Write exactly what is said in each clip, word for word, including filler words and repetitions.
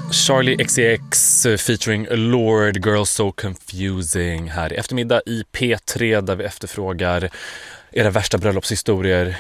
Charlie X C X featuring Lord, Girl So Confusing här i eftermiddag i P tre där vi efterfrågar era värsta bröllopshistorier.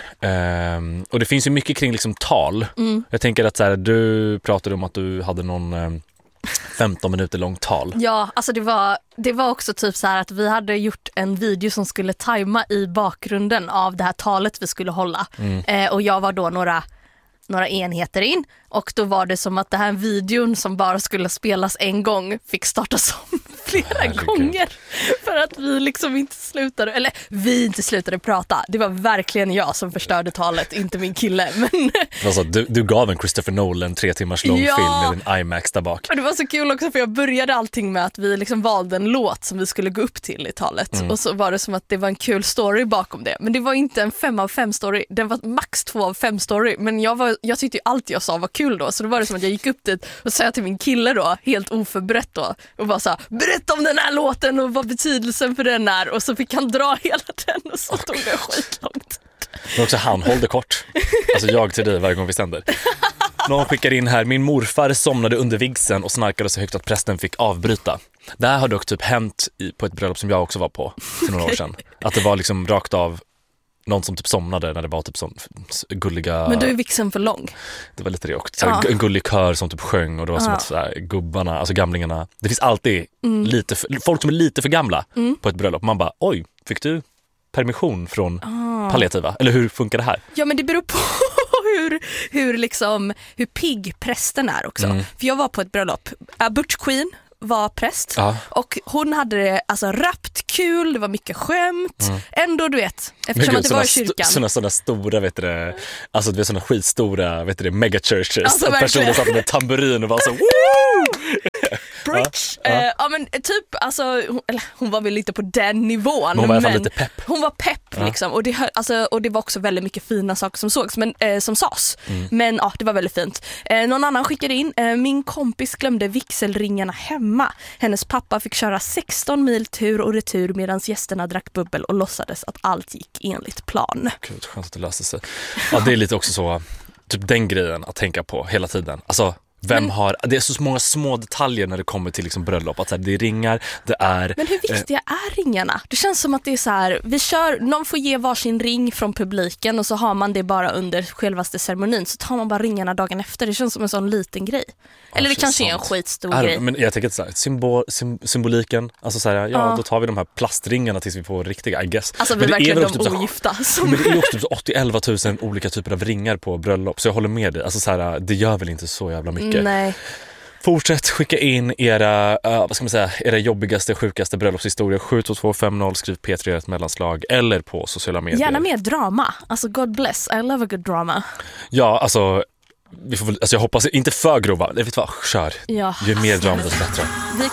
Um, och det finns ju mycket kring liksom tal. Mm. Jag tänker att så här, du pratade om att du hade någon um, femton minuter lång tal. Ja, alltså det var, det var också typ så här att vi hade gjort en video som skulle tajma i bakgrunden av det här talet vi skulle hålla. Mm. Eh, och jag var då några... några enheter in och då var det som att det här videon som bara skulle spelas en gång fick startas om flera Herregud. gånger för att vi liksom inte slutade, eller vi inte slutade prata. Det var verkligen jag som förstörde talet, inte min kille. Men... Alltså, du, du gav en Christopher Nolan tre timmars lång ja. film med en IMAX där bak. Och det var så kul också för jag började allting med att vi liksom valde en låt som vi skulle gå upp till i talet. Mm. Och så var det som att det var en kul story bakom det. Men det var inte en fem av fem story, den var max två av fem story. Men jag, var, jag tyckte ju allt jag sa var kul då. Så då var det som att jag gick upp dit och sa till min kille då, helt oförberett då, och bara så här, berätta om den här låten och vad betydelsen för den är. Och så fick han dra hela den och så tog det skitlångt. Men också han hållde kort. Alltså jag till dig varje gång vi sänder. Någon skickar in här, min morfar somnade under vigseln och snarkade så högt att prästen fick avbryta. Det här har dock typ hänt i, på ett bröllop som jag också var på för några okay. år sedan. Att det var liksom rakt av någon som typ somnade när det var typ sån gulliga... Men då är vigseln för lång. Det var lite det också. Ja. En gullig kör som typ sjöng och det var som ja. att så här, gubbarna, alltså gamlingarna. Det finns alltid mm. lite för, folk som är lite för gamla mm. på ett bröllop. Man bara, oj, fick du permission från ah. palliativa? Eller hur funkar det här? Ja, men det beror på hur, hur, liksom, hur pigg prästen är också. Mm. För jag var på ett bröllop. Uh, Butch Queen var präst ja. och hon hade det alltså rappt kul, det var mycket skämt mm. ändå du vet, eftersom Gud, att det var i kyrkan st- såna, såna stora, vet du alltså det är såna skitstora, vet du mega churches alltså, att personer satt med tamburin och var så woo! Bridge. Ja, ja. Uh, ja men typ alltså hon, eller, hon var väl lite på den nivån men hon var i alla fall lite pepp. Hon var pepp ja. liksom och det, alltså, och det var också väldigt mycket fina saker som sågs men, eh, som sas mm. men ja, det var väldigt fint. Eh, någon annan skickade in eh, min kompis glömde vigselringarna hemma. Hennes pappa fick köra sexton mil tur och retur medan gästerna drack bubbel och låtsades att allt gick enligt plan. Gud, skönt att det löser sig. Ja, det är lite också så typ den grejen att tänka på hela tiden. Alltså Vem men, har, det är så många små detaljer när det kommer till liksom bröllop. Att det är ringar, det är... Men hur viktiga eh, är ringarna? Det känns som att det är så här, vi kör, någon får ge varsin ring från publiken och så har man det bara under självaste ceremonin. Så tar man bara ringarna dagen efter. Det känns som en sån liten grej. Eller det kanske sant. är en skitstor är, grej. Men jag tänker att så här, symbol, sim, symboliken, alltså så här, ja, ja då tar vi de här plastringarna tills vi får riktiga, I guess. Alltså vi men är verkligen de typ ogifta. Som... Men det är också typ åttio till elva tusen olika typer av ringar på bröllop. Så jag håller med dig. Alltså så här, det gör väl inte så jävla mycket. Nej. Fortsätt skicka in era, uh, vad ska man säga, era jobbigaste, sjukaste bröllopshistorier. Sju två två fem noll, skriv P tre ett mellanslag eller på sociala medier. Gärna mer drama. Alltså God bless, I love a good drama. Ja, alltså, vi får väl, alltså jag hoppas inte för grova. Det vet vad, kör. Ja. Ju mer drama desto bättre.